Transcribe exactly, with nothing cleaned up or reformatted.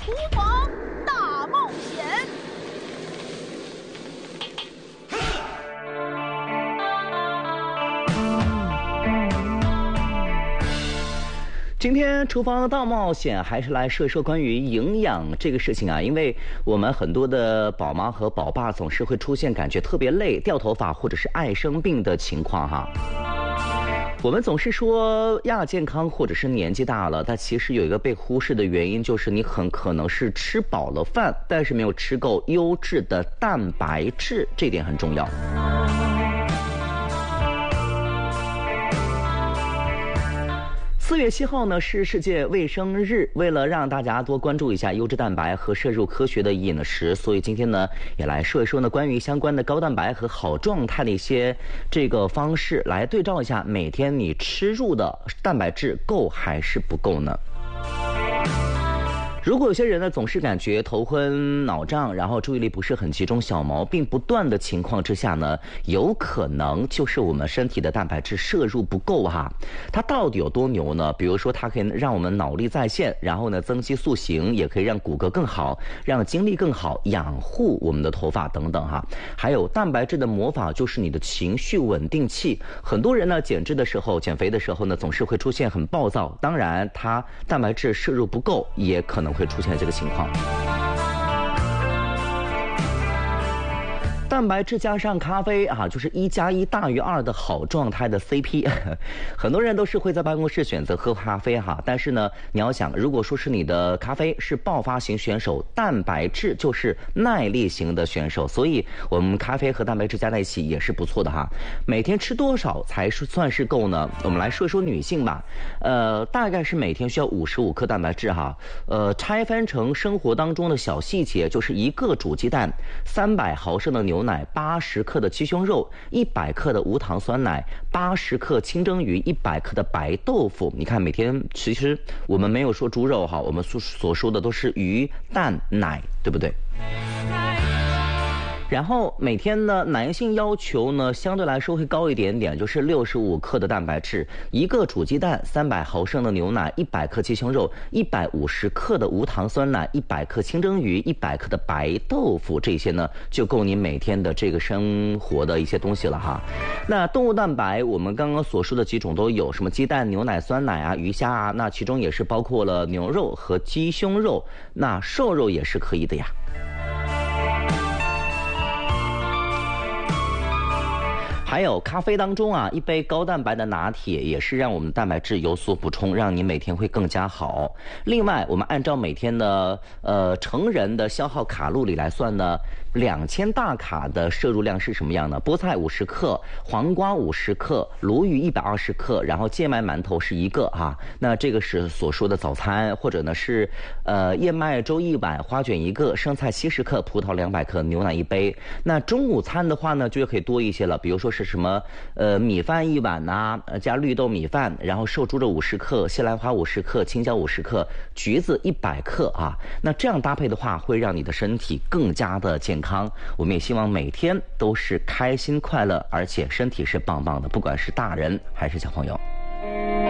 厨房大冒险。 今天厨房大冒险还是来说一说关于营养这个事情啊，因为我们很多的宝妈和宝爸总是会出现感觉特别累、掉头发或者是爱生病的情况哈。我们总是说亚健康或者是年纪大了，但其实有一个被忽视的原因，就是你很可能是吃饱了饭，但是没有吃够优质的蛋白质，这点很重要。四月七号呢是世界卫生日，为了让大家多关注一下优质蛋白和摄入科学的饮食，所以今天呢也来说一说呢关于相关的高蛋白和好状态的一些这个方式，来对照一下每天你吃入的蛋白质够还是不够呢？如果有些人呢总是感觉头昏脑胀，然后注意力不是很集中，小毛病不断的情况之下呢，有可能就是我们身体的蛋白质摄入不够哈。它到底有多牛呢？比如说它可以让我们脑力再现，然后呢增肌塑形，也可以让骨骼更好，让精力更好，养护我们的头发等等哈。还有蛋白质的魔法就是你的情绪稳定器。很多人呢减脂的时候、减肥的时候呢总是会出现很暴躁，当然它蛋白质摄入不够也可能会出现这个情况。蛋白质加上咖啡啊，就是一加一大于二的好状态的 C P。很多人都是会在办公室选择喝咖啡哈，但是呢，你要想，如果说是你的咖啡是爆发型选手，蛋白质就是耐力型的选手，所以我们咖啡和蛋白质加在一起也是不错的哈。每天吃多少才是算是够呢？我们来说一说女性吧，呃，大概是每天需要五十五克蛋白质哈。呃，拆分成生活当中的小细节，就是一个煮鸡蛋，三百毫升的牛奶。奶八十克的鸡胸肉，一百克的无糖酸奶，八十克清蒸鱼，一百克的白豆腐。你看每天其实我们没有说猪肉哈，我们所所说的都是鱼蛋奶，对不对？然后每天呢，男性要求呢相对来说会高一点点，就是六十五克的蛋白质，一个煮鸡蛋，三百毫升的牛奶，一百克鸡胸肉，一百五十克的无糖酸奶，一百克清蒸鱼，一百克的白豆腐，这些呢就够你每天的这个生活的一些东西了哈。那动物蛋白，我们刚刚所说的几种都有，什么鸡蛋、牛奶、酸奶啊、鱼虾啊，那其中也是包括了牛肉和鸡胸肉，那瘦肉也是可以的呀。还有咖啡当中啊，一杯高蛋白的拿铁也是让我们蛋白质有所补充，让你每天会更加好。另外，我们按照每天的呃成人的消耗卡路里来算呢，两千大卡的摄入量是什么样呢？菠菜五十克，黄瓜五十克，鲈鱼一百二十克，然后燕麦馒头是一个哈。那这个是所说的早餐，或者呢是呃燕麦粥一碗，花卷一个，生菜七十克，葡萄两百克，牛奶一杯。那中午餐的话呢，就可以多一些了，比如说是什么呃米饭一碗呐、啊，加绿豆米饭，然后瘦猪肉五十克，西兰花五十克，青椒五十克，橘子一百克啊。那这样搭配的话，会让你的身体更加的健康。我们也希望每天都是开心快乐，而且身体是棒棒的，不管是大人还是小朋友。